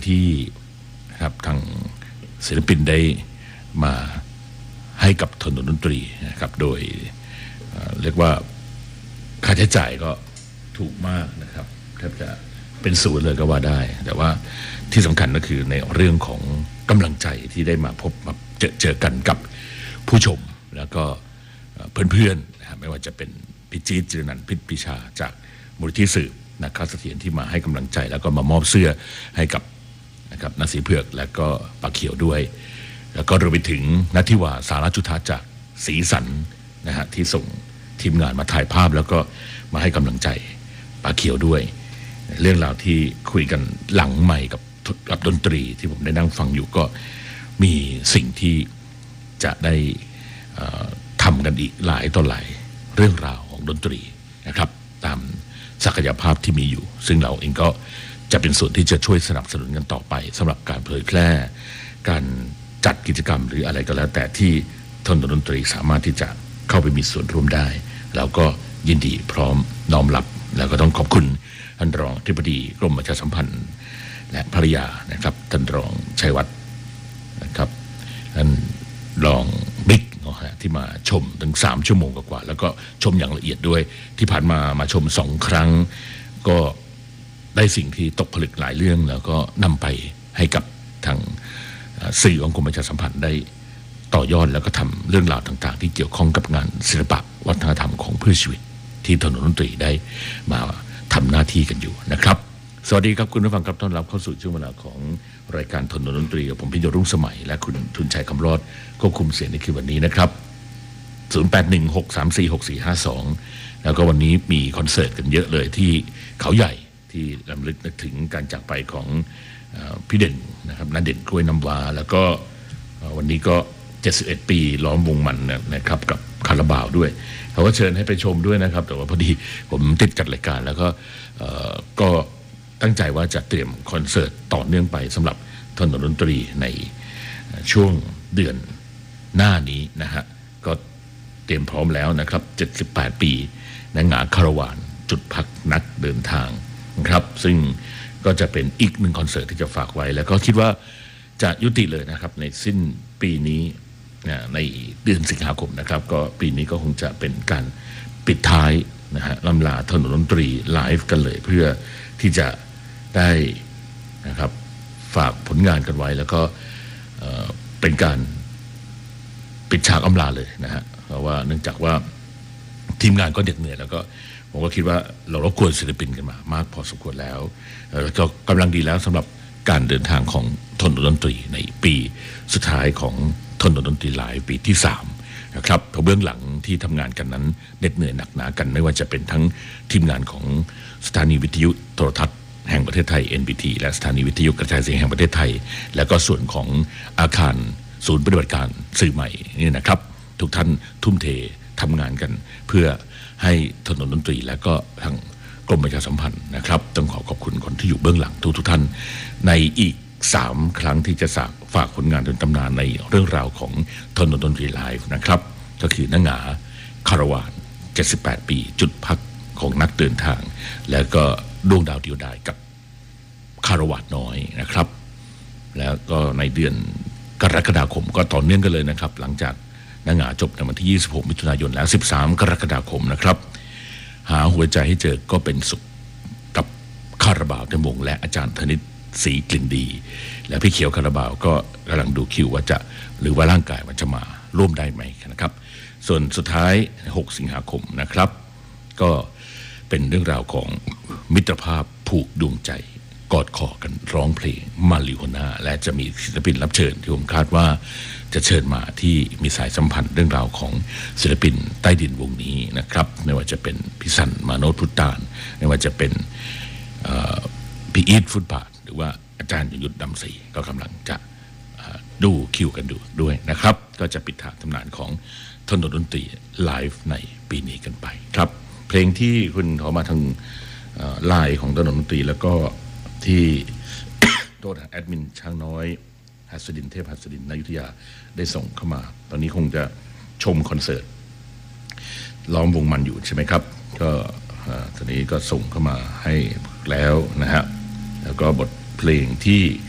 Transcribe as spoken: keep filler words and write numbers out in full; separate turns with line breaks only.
ที่ครับทางศิลปินได้มาให้กับถนนดนตรีนะครับโดยเรียกว่าค่าใช้จ่ายก็ถูกมากนะครับแทบจะเป็นศูนย์เลยก็ว่าได้แต่ว่าที่สำคัญก็คือในเรื่องของกำลังใจที่ได้มาพบมาเจอเจอกันกับผู้ชมแล้วก็เพื่อนๆนะครับไม่ว่าจะเป็นพี่จี๊ดจิรนันท์พิษปิชาจากมูลนิธิสืบนะครับเสถียรที่มาให้กำลังใจแล้วก็มามอบเสื้อให้กับนะครับนาสีเผือกและก็ปากเขียวด้วยแล้วก็รวมไปถึงนัทธิวาสารจุฑาจากสีสันนะฮะที่ส่งทีมงานมาถ่ายภาพแล้วก็มาให้กำลังใจปากเขียวด้วยเรื่องราวที่คุยกันหลังใหม่กับกับดนตรีที่ผมได้นั่งฟังอยู่ก็มีสิ่งที่จะได้ทำกันอีกหลายต่อหลายเรื่องราวของดนตรีนะครับตามศักยภาพที่มีอยู่ซึ่งเราเองก็จะเป็นส่วนที่จะช่วยสนับสนุนกันต่อไปสำหรับการเผยแพร่การจัดกิจกรรมหรืออะไรก็แล้วแต่ที่ถนนดนตรีสามารถที่จะเข้าไปมีส่วนร่วมได้เราก็ยินดีพร้อมน้อมรับแล้วก็ต้องขอบคุณท่านรองอธิบดีกรมประชาสัมพันธ์และภริยานะครับท่านรองชัยวัฒน์นะครับท่านรองบิ๊กที่มาชมถึงสามชั่วโมงกว่าแล้วก็ชมอย่างละเอียดด้วยที่ผ่านมามาชมสองครั้งก็ได้สิ่งที่ตกผลึกหลายเรื่องแล้วก็นำไปให้กับทางสื่อของกรมประชาสัมพันธ์ได้ต่อยอดแล้วก็ทำเรื่องราวต่างๆที่เกี่ยวข้องกับงานศิลปะวัฒนธรรมของเพื่อชีวิตที่ถนนดนตรีได้มาทำหน้าที่กันอยู่นะครับสวัสดีครับคุณผู้ฟังครับต้อนรับเข้าสู่ช่วงเวลาของรายการถนนดนตรีกับผมพิญญรุ่งสมัยและคุณทุนชัยคำรอดควบคุมเสียงในคืนวันนี้นะครับศูนย์ แปด หนึ่ง หก สาม สี่ หก สี่ ห้า สองแล้วก็วันนี้มีคอนเสิร์ตกันเยอะเลยที่เขาใหญ่ที่รำลึกนึกถึงการจากไปของพี่เด่นนะครับณเด่นกล้วยน้ำว้าแล้วก็วันนี้ก็เจ็ดสิบเอ็ดปีล้อมวงมันนะครับกับคาราบาวด้วยเขาก็เชิญให้ไปชมด้วยนะครับแต่ว่าพอดีผมติดจัดรายการแล้วก็ก็ตั้งใจว่าจะเตรียมคอนเสิร์ตต่อเนื่องไปสำหรับถนนดนตรีในช่วงเดือนหน้านี้นะฮะก็เตรียมพร้อมแล้วนะครับเจ็ดสิบแปดปีนางาคาราวานจุดพักนักเดินทางนะครับซึ่งก็จะเป็นอีกหนึ่งคอนเสิร์ตที่จะฝากไว้แล้วก็คิดว่าจะยุติเลยนะครับในสิ้นปีนี้ในเดือนสิงหาคมนะครับก็ปีนี้ก็คงจะเป็นการปิดท้ายนะฮะล่ำลาถนนดนตรีไลฟ์กันเลยเพื่อที่จะได้นะครับฝากผลงานกันไว้แล้วก็เป็นการปิดฉากอำลาเลยนะฮะเพราะว่าเนื่องจากว่าทีมงานก็เหน็ดเหนื่อยแล้วก็ผมก็คิดว่าเรารบกวนศิลปินกันมามากพอสมควรแล้วแล้วก็กำลังดีแล้วสำหรับการเดินทางของถนนดนตรีในปีสุดท้ายของถนนดนตรีไลฟ์ปีที่สามนะครับเพราะเบื้องหลังที่ทำงานกันนั้นเหน็ดเหนื่อยหนักหนากันไม่ว่าจะเป็นทั้งทีมงานของสถานีวิทยุโทรทัศน์แห่งประเทศไทย เอ็น บี ที และสถานีวิทยุกระจายเสียงแห่งประเทศไทยและก็ส่วนของอาคารศูนย์ปฏิบัติการสื่อใหม่นี่นะครับทุกท่านทุ่มเททำงานกันเพื่อให้ถนนดนตรีและก็ทางกรมประชาสัมพันธ์นะครับต้องขอขอบคุณคนที่อยู่เบื้องหลังทุกทุกท่านในอีกสามครั้งที่จะฝากผลงานเป็นตำนานในเรื่องราวของถนนดนตรีไลฟ์นะครับก็คือนางาคาราวานเจ็ดสิบแปดปีจุดพักของนักเดินทางแล้วก็ดวงดาวเดียวดายกับคาราวานน้อยนะครับแล้วก็ในเดือนกรกฎาคมก็ต่อเนื่องกันเลยนะครับหลังจากนางาจบในวันที่ยี่สิบหกมิถุนายนแล้วสิบสามกรกฎาคมนะครับหาหัวใจให้เจอก็เป็นสุขกับคาราบาวในวงและอาจารย์ธนิตศรีกลิ่นดีและพี่เขียวคาราบาวก็กำลังดูคิวว่าจะหรือว่าร่างกายมันจะมาร่วมได้ไหมนะครับส่วนสุดท้ายหกสิงหาคมนะครับก็เป็นเรื่องราวของมิตรภาพผูกดวงใจกอดคอกันร้องเพลงมาริโฮน่าและจะมีศิลปินรับเชิญที่ผมคาดว่าจะเชิญมาที่มีสายสัมพันธ์เรื่องราวของศิลปินใต้ดินวงนี้นะครับไม่ว่าจะเป็นพี่สันมาโนพุตตานไม่ว่าจะเป็นพี่อีทฟุตบาทหรือว่าอาจารย์ยงยุทธดำศรีก็กำลังจะดูคิวกันดูด้วยนะครับก็จะปิดทางตำนานของถนนดนตรีไลฟ์ในปีนี้กันไปครับเพลงที่คุณขอมาทางไลน์ของถนนดนตรีแล้วก็ที่โทษแอดมินช่างน้อยหัสดินเทพหัสดินนายุทธยาได้ส่งเข้ามาตอนนี้คงจะชมคอนเสิร์ตล้อมวงมันอยู่ใช่ไหมครับก็ตอนนี้ก็ส่งเข้ามาให้แล้วนะฮะแล้วก็บทเพลงที่